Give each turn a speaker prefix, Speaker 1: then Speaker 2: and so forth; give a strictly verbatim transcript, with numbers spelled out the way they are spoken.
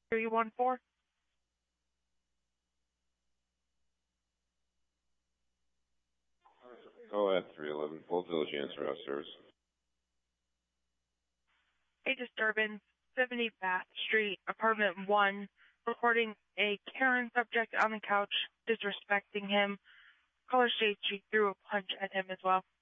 Speaker 1: three one four.
Speaker 2: Oh, at three eleven, Full Village Answer House Service.
Speaker 1: A disturbance, seventy Bath Street, apartment one, reporting a Karen subject on the couch, disrespecting him. Caller states she threw a punch at him as well.